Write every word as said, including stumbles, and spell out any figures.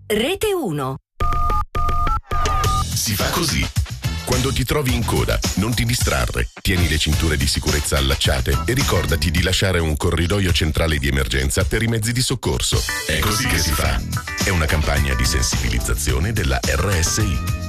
Rete uno. Si fa così. Quando ti trovi in coda, non ti distrarre, tieni le cinture di sicurezza allacciate e ricordati di lasciare un corridoio centrale di emergenza per i mezzi di soccorso. È così che si fa. È una campagna di sensibilizzazione della R S I.